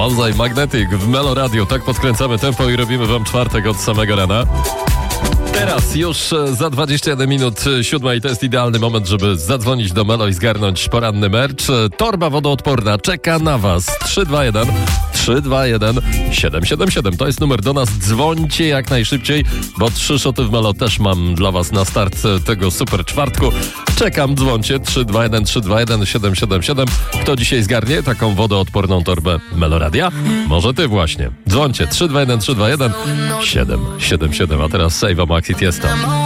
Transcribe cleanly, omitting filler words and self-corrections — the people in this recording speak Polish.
Bonsai Magnetic w Melo Radio. Tak podkręcamy tempo i robimy wam czwartek od samego rana. Teraz już za 21 minut 7 i to jest idealny moment, żeby zadzwonić do Melo i zgarnąć poranny merch. Torba wodoodporna czeka na was. 321 777. To jest numer do nas. Dzwońcie jak najszybciej, bo 3 szoty w Melo też mam dla was na start tego super czwartku. Czekam, dzwońcie 321 777. Kto dzisiaj zgarnie taką wodoodporną torbę Melo Radia? Może ty właśnie. Dzwońcie 321 777. A teraz Save Maxi Tiesto.